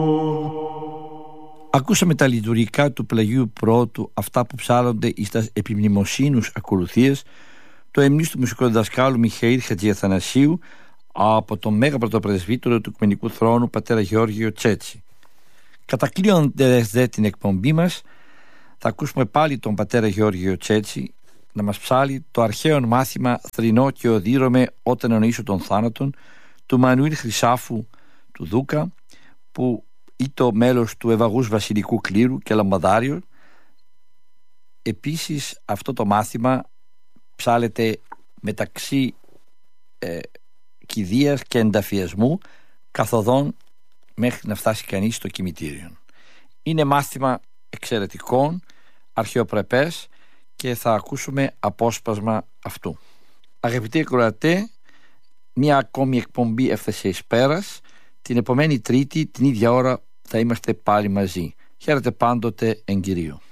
Ακούσαμε τα λειτουργικά του πλαγίου πρώτου, αυτά που ψάλλονται εις τα επιμνημοσύνους ακολουθίες, το εμνής του μουσικού διδασκάλου Μιχαήλ Χατζιαθανασίου από τον Μέγα Πρωτοπρεσβύτερο του Οικουμενικού Θρόνου πατέρα Γεώργιο Τσέτσι. Κατακλείοντας δε την εκπομπή μας, θα ακούσουμε πάλι τον πατέρα Γεώργιο Τσέτσι να μας ψάλει το αρχαίο μάθημα «Θρηνώ και οδύρωμαι όταν εννοήσω των θάνατων» του Μανουήλ Χρυσάφου του Δούκα, που ήταν μέλος του Ευαγούς Βασιλικού Κλήρου και λαμπαδάριο. Επίσης αυτό το μάθημα ψάλεται μεταξύ κηδείας και ενταφιασμού, καθοδόν μέχρι να φτάσει κανείς στο κημητήριο. Είναι μάθημα εξαιρετικό, αρχαιοπρεπές, και θα ακούσουμε απόσπασμα αυτού. Αγαπητοί ακροατέ, μια ακόμη εκπομπή έφτασε εις πέρας. Την επομένη Τρίτη την ίδια ώρα θα είμαστε πάλι μαζί. Χαίρετε πάντοτε εν Κυρίω.